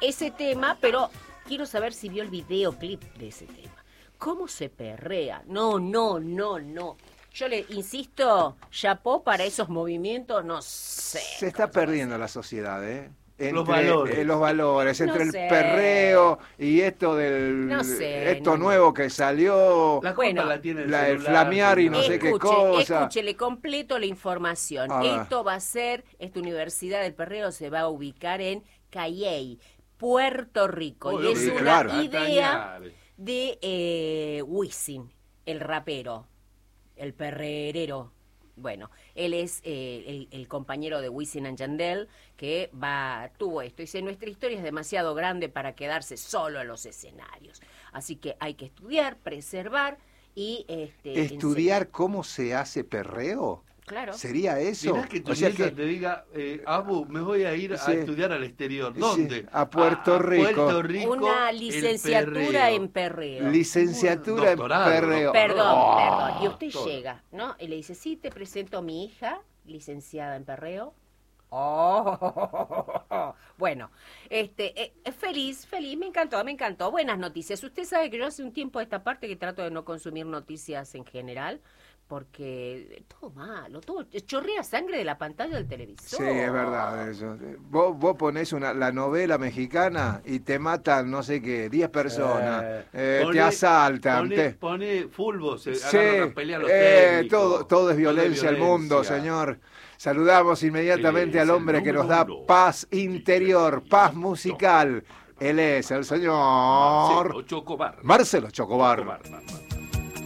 ese tema, pero quiero saber si vio el videoclip de ese tema. ¿Cómo se perrea? No. Yo le insisto, chapó para esos movimientos, no sé. Se está perdiendo la sociedad, ¿eh? Los valores. Entre el perreo y esto nuevo que salió, La culpa la tiene el flamear y no sé qué cosa. Escúchele completo la información. Esto va a ser, esta Universidad del Perreo se va a ubicar en Cayey, Puerto Rico. Y es una idea de Wisin, el rapero, el perrerero. Bueno, él es el compañero de Wisin and Yandel que tuvo esto. Dice, nuestra historia es demasiado grande para quedarse solo en los escenarios. Así que hay que estudiar, preservar y... ¿Estudiar cómo se hace perreo? Claro. ¿Sería eso? Mirá que tu nieta te diga, Abu, me voy a ir a estudiar al exterior. ¿Dónde? Sí, a Puerto Rico. Una licenciatura en perreo. Licenciatura en perreo. Perdón. Y usted llega, ¿no? Y le dice, sí, te presento a mi hija, licenciada en perreo. Bueno, feliz, me encantó. Buenas noticias. Usted sabe que yo hace un tiempo a esta parte que trato de no consumir noticias en general, porque todo malo, todo chorrea sangre de la pantalla del televisor. Sí, es verdad eso. Vos ponés la novela mexicana y te matan, no sé qué, 10 personas, te asaltan. Pone fulbo, se agarran a pelear los técnicos. Todo es violencia al mundo, señor. Saludamos inmediatamente al hombre que nos da paz interior, paz musical. Él es el señor Marcelo Chocobar. Marcelo Chocobar.